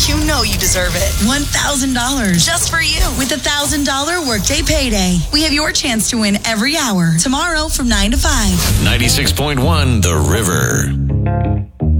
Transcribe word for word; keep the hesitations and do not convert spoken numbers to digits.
You know you deserve it. one thousand dollars. Just for you. With a one thousand dollars Workday Payday. We have your chance to win every hour. Tomorrow from nine to five. ninety-six point one The River.